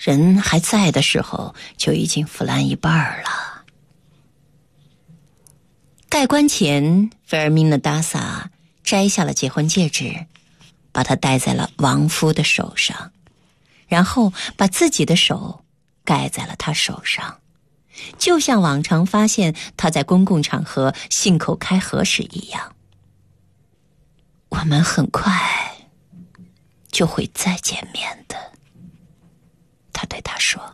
人还在的时候就已经腐烂一半了。盖棺前，费尔明娜·达萨摘下了结婚戒指，把它戴在了亡夫的手上，然后把自己的手盖在了他手上，就像往常发现他在公共场合信口开河时一样。我们很快就会再见面的，他对他说。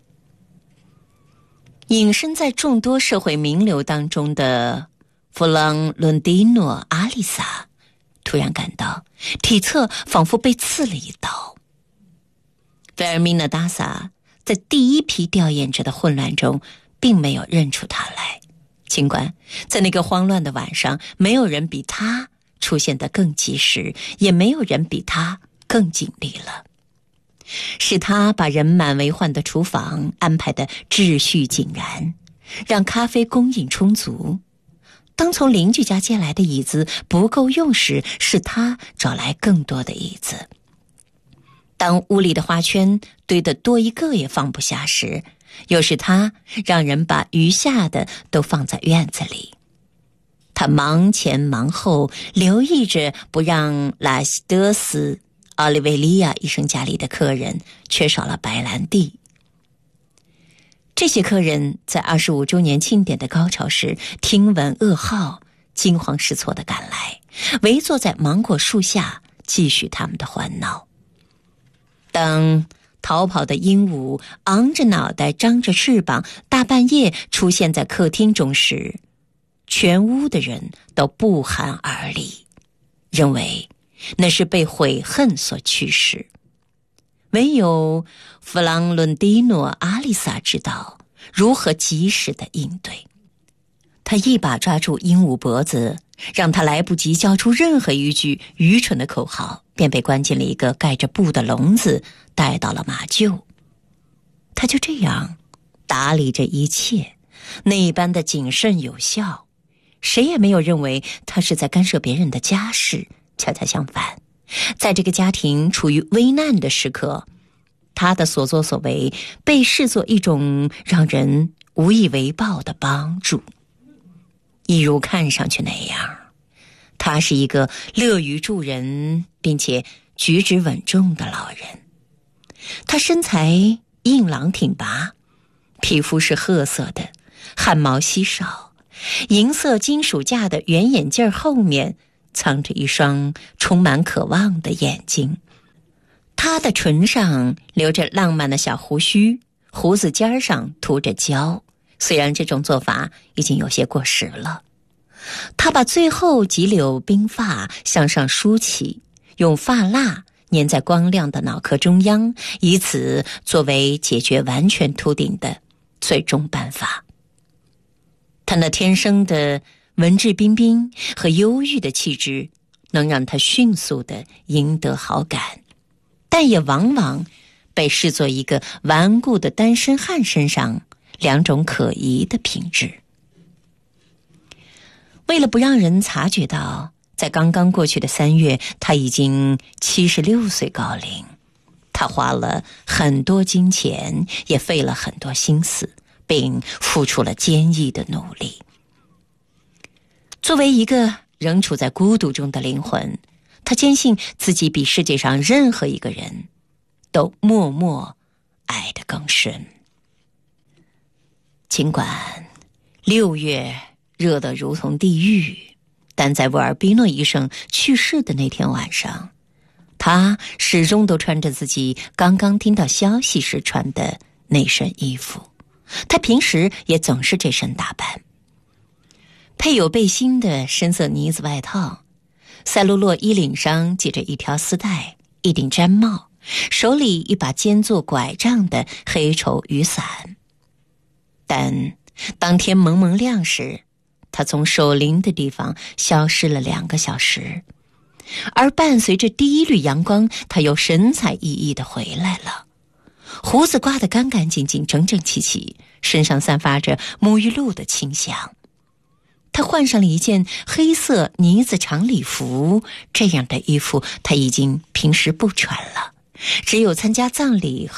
隐身在众多社会名流当中的弗朗伦蒂诺·阿丽萨突然感到体侧仿佛被刺了一刀。费尔明娜·达萨在第一批吊唁者的混乱中并没有认出他来，尽管在那个慌乱的晚上，没有人比他出现得更及时，也没有人比他更尽力了。是他把人满为患的厨房安排得秩序井然，让咖啡供应充足。当从邻居家借来的椅子不够用时，是他找来更多的椅子。当屋里的花圈堆得多一个也放不下时，又是他让人把余下的都放在院子里。他忙前忙后，留意着不让拉希德斯、奥利维利亚医生家里的客人缺少了白兰地。这些客人在25周年庆典的高潮时听闻噩耗，惊慌失措地赶来，围坐在芒果树下继续他们的欢闹。当逃跑的鹦鹉昂着脑袋张着翅膀大半夜出现在客厅中时，全屋的人都不寒而栗，认为那是被悔恨所驱使。唯有弗朗伦蒂诺·阿丽萨知道如何及时的应对。他一把抓住鹦鹉脖子，让他来不及叫出任何一句愚蠢的口号，便被关进了一个盖着布的笼子，带到了马厩。他就这样打理着一切，那般的谨慎有效，谁也没有认为他是在干涉别人的家事。恰恰相反，在这个家庭处于危难的时刻，他的所作所为被视作一种让人无以为报的帮助。一如看上去那样，他是一个乐于助人并且举止稳重的老人。他身材硬朗挺拔，皮肤是褐色的，汗毛稀少，银色金属架的圆眼镜后面藏着一双充满渴望的眼睛。他的唇上留着浪漫的小胡须，胡子尖上涂着胶，虽然这种做法已经有些过时了。他把最后几绺鬓发向上梳起，用发蜡粘在光亮的脑壳中央，以此作为解决完全秃顶的最终办法。他那天生的文质彬彬和忧郁的气质能让他迅速地赢得好感，但也往往被视作一个顽固的单身汉身上两种可疑的品质。为了不让人察觉到，在刚刚过去的3月，他已经76岁高龄，他花了很多金钱，也费了很多心思，并付出了坚毅的努力。作为一个仍处在孤独中的灵魂，他坚信自己比世界上任何一个人都默默爱得更深。尽管6月热得如同地狱，但在沃尔比诺医生去世的那天晚上，他始终都穿着自己刚刚听到消息时穿的那身衣服。他平时也总是这身打扮，配有背心的深色呢子外套，赛璐珞衣领上系着一条丝带，一顶毡帽，手里一把兼做拐杖的黑绸雨伞。但当天蒙蒙亮时，他从守灵的地方消失了2个小时，而伴随着第一缕阳光，他又神采奕奕地回来了。胡子刮得干干净净，整整齐齐，身上散发着沐浴露的清香。他换上了一件黑色呢子长礼服，这样的衣服他已经平时不穿了，只有参加葬礼